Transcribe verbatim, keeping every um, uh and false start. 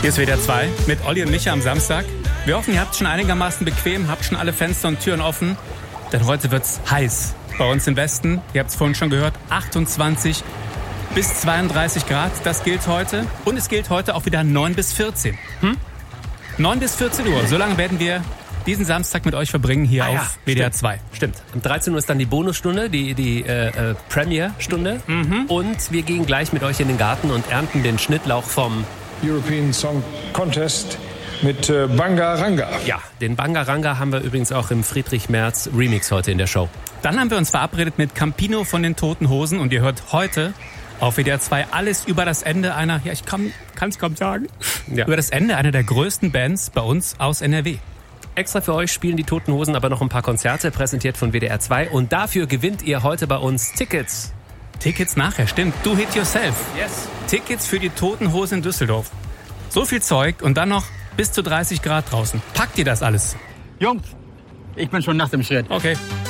Hier ist W D R zwei mit Olli und Micha am Samstag. Wir hoffen, ihr habt schon einigermaßen bequem, habt schon alle Fenster und Türen offen. Denn heute wird's heiß. Bei uns im Westen, ihr habt es vorhin schon gehört, achtundzwanzig bis zweiunddreißig Grad. Das gilt heute. Und es gilt heute auch wieder neun bis vierzehn. Hm? neun bis vierzehn Uhr. So lange werden wir diesen Samstag mit euch verbringen hier ah, ja, auf W D R zwei. Stimmt. stimmt. Um dreizehn Uhr ist dann die Bonusstunde, die, die äh, äh, Premiere-Stunde. Mhm. Und wir gehen gleich mit euch in den Garten und ernten den Schnittlauch vom European Song Contest mit äh, Bangaranga. Ja, den Bangaranga haben wir übrigens auch im Friedrich Merz Remix heute in der Show. Dann haben wir uns verabredet mit Campino von den Toten Hosen und ihr hört heute auf W D R zwei alles über das Ende einer, ja ich kann es kaum sagen, ja. über das Ende einer der größten Bands bei uns aus N R W. Extra für euch spielen die Toten Hosen aber noch ein paar Konzerte, präsentiert von W D R zwei. Und dafür gewinnt ihr heute bei uns Tickets. Tickets nachher, stimmt. Do Hit Yourself. Yes. Tickets für die Toten Hosen in Düsseldorf. So viel Zeug und dann noch bis zu dreißig Grad draußen. Packt ihr das alles? Jungs, ich bin schon nach dem Schritt. Okay.